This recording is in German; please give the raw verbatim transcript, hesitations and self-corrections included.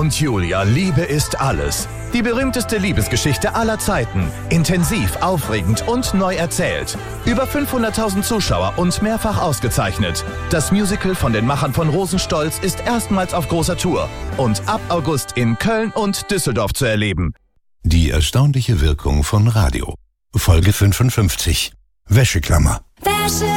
und Julia, Liebe ist alles. Die berühmteste Liebesgeschichte aller Zeiten. Intensiv, aufregend und neu erzählt. Über fünfhunderttausend Zuschauer und mehrfach ausgezeichnet. Das Musical von den Machern von Rosenstolz ist erstmals auf großer Tour und ab August in Köln und Düsseldorf zu erleben. Die erstaunliche Wirkung von Radio. Folge fünfundfünfzig. Wäscheklammer. Wäsche